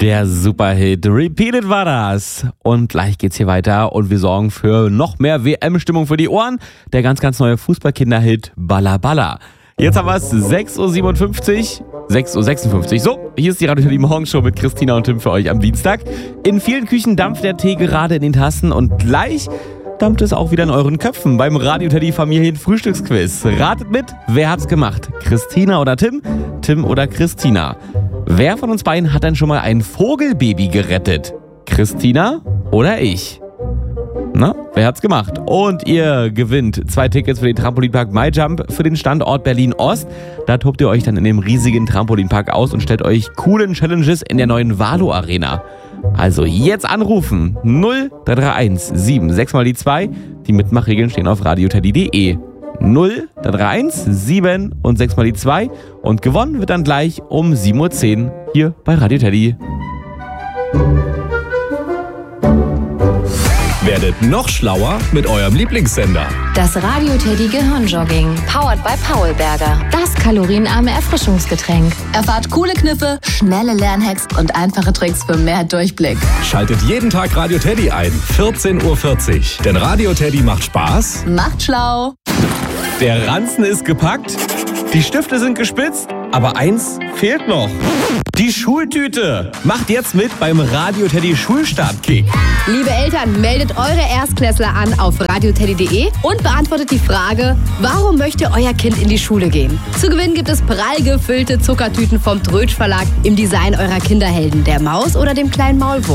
Der Superhit Repeated war das. Und gleich geht's hier weiter und wir sorgen für noch mehr WM-Stimmung für die Ohren. Der ganz, ganz neue Fußballkinderhit Balla Balla. Jetzt haben wir es 6.57 Uhr, 6.56 Uhr. So, hier ist die Radio Teddy Morgenshow mit Christina und Tim für euch am Dienstag. In vielen Küchen dampft der Tee gerade in den Tassen und gleich dampft es auch wieder in euren Köpfen beim Radio Teddy Familien-Frühstücksquiz. Ratet mit, wer hat's gemacht? Christina oder Tim? Tim oder Christina? Wer von uns beiden hat denn schon mal ein Vogelbaby gerettet? Christina oder ich? Na, wer hat's gemacht? Und ihr gewinnt 2 Tickets für den Trampolinpark MyJump für den Standort Berlin-Ost. Da tobt ihr euch dann in dem riesigen Trampolinpark aus und stellt euch coolen Challenges in der neuen Valo Arena. Also jetzt anrufen 0331 7 6 mal die 2. Die Mitmachregeln stehen auf radioteddy.de. 0331 7 und 6 mal die 2. Und gewonnen wird dann gleich um 7.10 Uhr hier bei Radio Teddy. Werdet noch schlauer mit eurem Lieblingssender. Das Radio Teddy Gehirnjogging. Powered by Paulberger. Das kalorienarme Erfrischungsgetränk. Erfahrt coole Kniffe, schnelle Lernhacks und einfache Tricks für mehr Durchblick. Schaltet jeden Tag Radio Teddy ein, 14.40 Uhr. Denn Radio Teddy macht Spaß. Macht schlau. Der Ranzen ist gepackt, die Stifte sind gespitzt, aber eins fehlt noch. Die Schultüte. Macht jetzt mit beim Radio Teddy Schulstartkick. Liebe Eltern, meldet eure Erstklässler an auf radioteddy.de und beantwortet die Frage, warum möchte euer Kind in die Schule gehen? Zu gewinnen gibt es prall gefüllte Zuckertüten vom Trötsch Verlag im Design eurer Kinderhelden, der Maus oder dem kleinen Maulwurf.